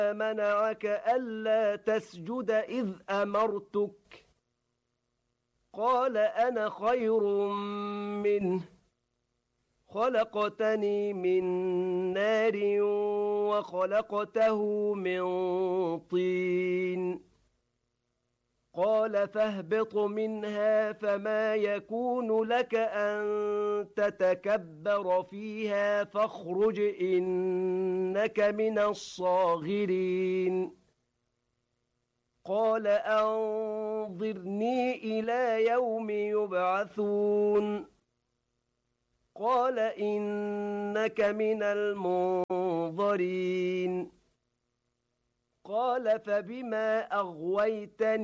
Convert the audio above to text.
منعك ألا تسجد إذ أمرتك قال أنا خير منه خلقتني من نار وخلقته من طين قال فاهبط منها فما يكون لك أن تتكبر فيها فاخرج إنك من الصاغرين قال أنظرني إلى يوم يبعثون قال إنك من المنظرين قال فبما أغويتني